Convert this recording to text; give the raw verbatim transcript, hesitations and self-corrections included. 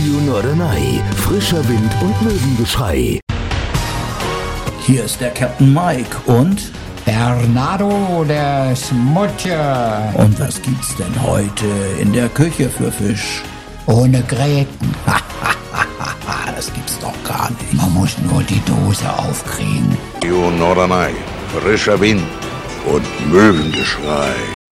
Yu Norderney, frischer Wind und Möwengeschrei. Hier ist der Captain Mike und Bernardo, der Smutje. Und was gibt's denn heute in der Küche für Fisch? Ohne Gräten. Das gibt's doch gar nicht. Man muss nur die Dose aufkriegen. Yu Norderney, frischer Wind und Möwengeschrei.